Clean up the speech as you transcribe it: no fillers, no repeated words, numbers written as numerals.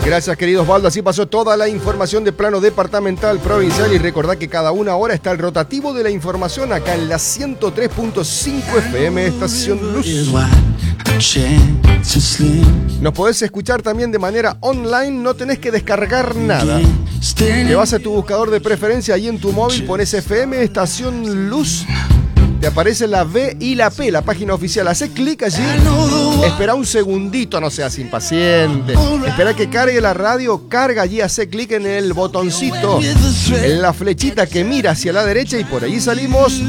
Gracias, querido Osvaldo. Así pasó toda la información de plano departamental, provincial. Y recordad que cada una hora está el rotativo de la información acá en la 103.5 FM, Estación Luz. Nos podés escuchar también de manera online, no tenés que descargar nada. Te vas a tu buscador de preferencia, ahí en tu móvil pones FM, Estación Luz. Te aparece la V y la P, la página oficial. Hacé clic allí, espera un segundito, no seas impaciente. Espera que cargue la radio, carga allí, hace clic en el botoncito, en la flechita que mira hacia la derecha y por ahí salimos